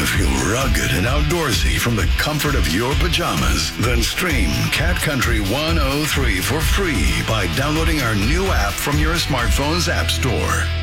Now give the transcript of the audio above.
to feel rugged and outdoorsy from the comfort of your pajamas? Then stream Cat Country 103 for free by downloading our new app from your smartphone's app store.